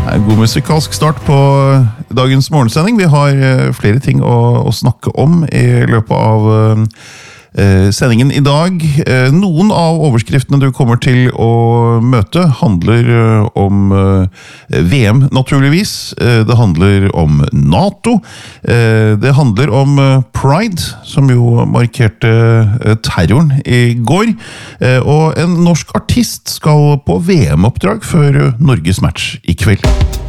God musikalsk start på dagens morgensending. Vi har flere ting å snakke om i løpet av sendingen i dag. Noen av overskriftene du kommer til å møte handler om VM, naturligvis. Det handler om NATO. Det handler om Pride, som jo markerte terroren i går. Og en norsk artist skal på VM-oppdrag før Norges match i kveld.